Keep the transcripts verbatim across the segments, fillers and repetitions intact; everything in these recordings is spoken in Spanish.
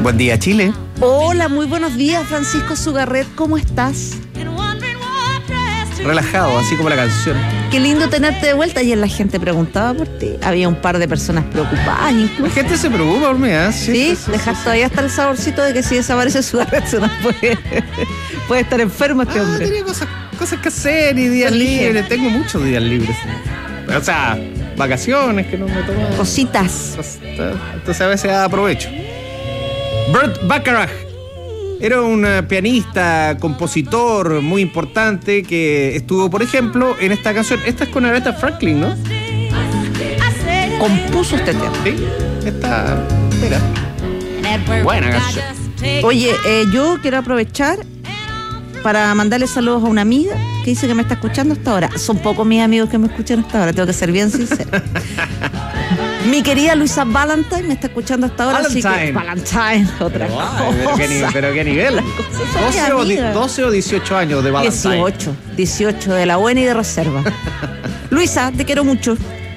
Buen día, Chile. Hola, muy buenos días, Francisco Sugarret, ¿cómo estás? Relajado, así como la canción. Qué lindo tenerte de vuelta. Ayer la gente preguntaba por ti. Había un par de personas preocupadas incluso. La gente se preocupa por mí, ¿eh? Sí, sí, sí, dejas sí, todavía sí. Hasta el saborcito de que si desaparece Sugarret se nos puede, puede estar enfermo este ah, hombre. Tenía cosas, cosas que hacer y días libres. Tengo muchos días libres. O sea, vacaciones que no me toman. Cositas. Entonces a veces aprovecho. Burt Bacharach era un pianista, compositor muy importante que estuvo, por ejemplo, en esta canción. Esta es con Aretha Franklin, ¿no? Compuso este tema. Sí, esta, mira, buena canción. Oye, eh, yo quiero aprovechar para mandarle saludos a una amiga que dice que me está escuchando hasta ahora. Son pocos mis amigos que me escuchan hasta ahora, tengo que ser bien sincera. Mi querida Luisa Valentine me está escuchando hasta ahora. Valentine. Así que Valentine, otra pero, cosa. Ay, pero, qué nivel, pero qué nivel. doce, o di, doce o dieciocho años de Valentine. dieciocho, dieciocho de la buena y de reserva. Luisa, te quiero mucho.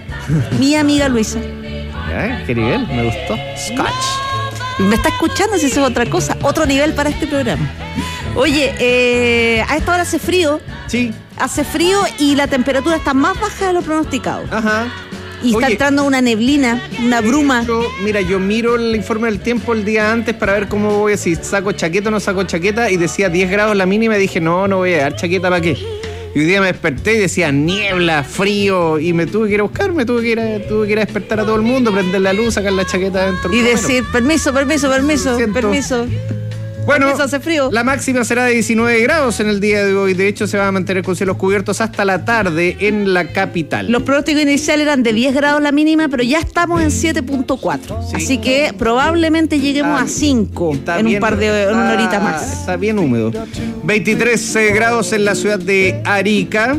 Mi amiga Luisa. ¿Eh? ¿Qué nivel? Me gustó. Scotch. Me está escuchando, si eso es otra cosa. Otro nivel para este programa. Oye, eh, a esta hora hace frío. Sí. Hace frío y la temperatura está más baja de lo pronosticado. Ajá. Y está Oye, entrando una neblina, una bruma. Yo, mira, yo miro el informe del tiempo el día antes para ver cómo voy, si saco chaqueta o no saco chaqueta, y decía diez grados la mínima, y dije, no, no voy a dar chaqueta, ¿para qué? Y un día me desperté y decía niebla, frío, y me tuve que ir a buscar, me tuve que ir a, tuve que ir a despertar a todo el mundo, prender la luz, sacar la chaqueta adentro. Y decir, permiso, permiso, permiso, Siento. permiso. Bueno, hace frío. La máxima será de diecinueve grados en el día de hoy. De hecho, se va a mantener con cielos cubiertos hasta la tarde en la capital. Los pronósticos iniciales eran de diez grados la mínima, pero ya estamos en siete punto cuatro. Sí. Así que probablemente lleguemos está, a cinco en bien, un par de en una horita más. Está bien húmedo. veintitrés grados en la ciudad de Arica.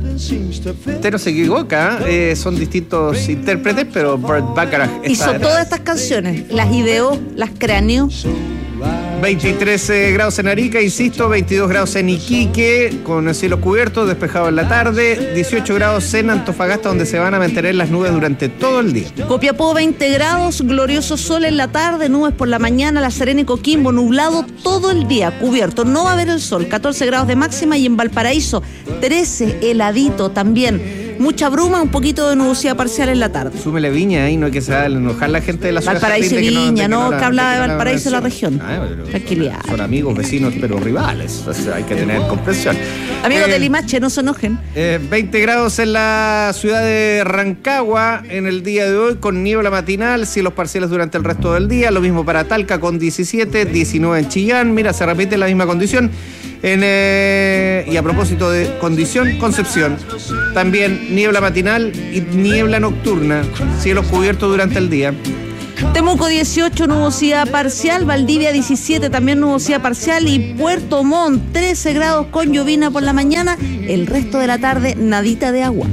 Usted no se equivoca, eh, son distintos intérpretes, pero Burt Bacharach hizo todas estas canciones, las ideó, las craneó. veintitrés grados en Arica, insisto, veintidós grados en Iquique, con cielos cubiertos, despejado en la tarde, dieciocho grados en Antofagasta, donde se van a mantener las nubes durante todo el día. Copiapó, veinte grados, glorioso sol en la tarde, nubes por la mañana, La Serena y Coquimbo, nublado todo el día, cubierto, no va a haber el sol, catorce grados de máxima, y en Valparaíso, trece, heladito también. Mucha bruma, un poquito de nubosidad parcial en la tarde. Súmele Viña ahí, no hay que saber enojar la gente de la ciudad. Valparaíso y Viña, no, que, no, que hablaba de Valparaíso la, la región. Ah, bueno, tranquilidad. Son amigos, vecinos, pero rivales. O sea, hay que tener comprensión. Amigos eh, de Limache, no se enojen. Eh, veinte grados en la ciudad de Rancagua en el día de hoy, con niebla matinal, cielos parciales durante el resto del día. Lo mismo para Talca con diecisiete, diecinueve en Chillán. Mira, se repite la misma condición. En, eh, y a propósito de condición, Concepción, también niebla matinal y niebla nocturna, cielos cubiertos durante el día. Temuco dieciocho, nubosidad parcial, Valdivia diecisiete, también nubosidad parcial, y Puerto Montt trece grados con llovina por la mañana, el resto de la tarde nadita de agua.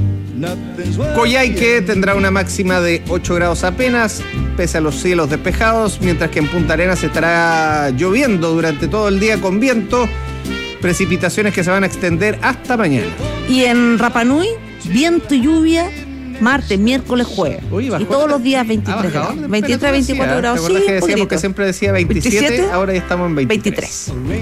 Coyhaique tendrá una máxima de ocho grados apenas, pese a los cielos despejados, mientras que en Punta Arenas estará lloviendo durante todo el día con viento. Precipitaciones que se van a extender hasta mañana. Y en Rapa Nui, viento y lluvia, martes, miércoles, jueves. Uy, y todos los días veintitrés grados. veintitrés, veinticuatro grados. ¿Te acuerdas sí, que decíamos poquito. Que siempre decía veintisiete? veintisiete, ahora ya estamos en veintitrés. veintitrés.